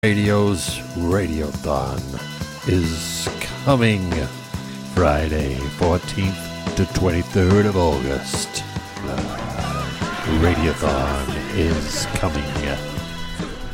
Radio's Radiothon is coming Friday, 14th to 23rd of August. Radiothon is coming.